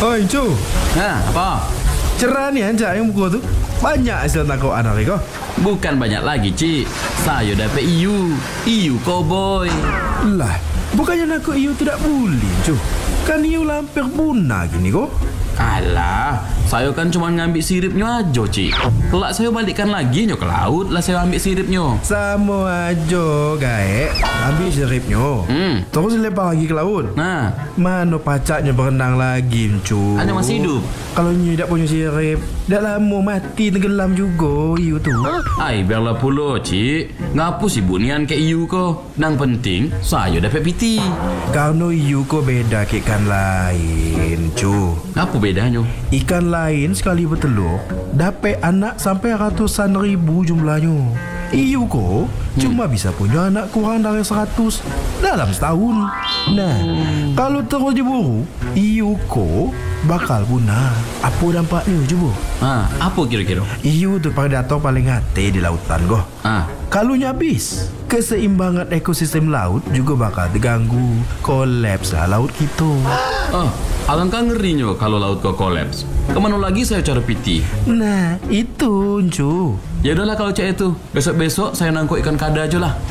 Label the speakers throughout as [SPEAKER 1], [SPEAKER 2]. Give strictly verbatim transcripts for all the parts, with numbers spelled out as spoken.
[SPEAKER 1] Oi, Cu.
[SPEAKER 2] Nah, apa?
[SPEAKER 1] Cerah ni anjak yang buku tu. Banyak hasil tangkap anak kau.
[SPEAKER 2] Bukan banyak lagi, Cik. Saya dapat I U. I U cowboy.
[SPEAKER 1] Lah, bukannya nak I U tidak boleh, Cu. Kan I U lampir punah gini kok.
[SPEAKER 2] Alah, saya kan cuma ngambil siripnya aja, Cik. Kelak saya balikkan lagi nyo ke laut lah saya ambil siripnya.
[SPEAKER 1] Sama aja, gaek. Ambil siripnya.
[SPEAKER 2] Hmm.
[SPEAKER 1] Terus lepas lagi ke laut.
[SPEAKER 2] Nah,
[SPEAKER 1] Mana pacaknya berenang lagi, Cu?
[SPEAKER 2] Anda masih hidup?
[SPEAKER 1] Kalau nyi tak punya sirip, dah lama mati tenggelam juga I U tu.
[SPEAKER 2] ai biarlah pula, Cik. Ngapu sibuk nian ke I U ko? Nang penting saya dapat P T.
[SPEAKER 1] Karena I U ko beda ke ikan lain, Cu.
[SPEAKER 2] Apa bedanya?
[SPEAKER 1] Ikan lain sekali bertelur dapat anak sampai ratusan ribu jumlahnya. I U ko hmm. cuma bisa punya anak kurang dari seratus dalam setahun. Nah, hmm. kalau terus diburu, I U ko bakal punah. Apa dampaknya cuba?
[SPEAKER 2] Ah, apa kira-kira?
[SPEAKER 1] I U tu predator paling hati di lautan ko.
[SPEAKER 2] Ah,
[SPEAKER 1] Kalau habis, keseimbangan ekosistem laut juga bakal terganggu. Kolaps lah laut kita.
[SPEAKER 2] oh, alangkah ngerinya kalau laut kau kolaps. Kemana lagi saya cari P T?
[SPEAKER 1] Nah, itu Cu.
[SPEAKER 2] Ya udahlah kalau cak itu. Besok-besok saya nangkuk ikan kada aja lah.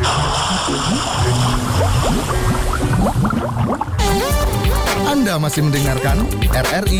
[SPEAKER 3] Anda masih mendengarkan R R I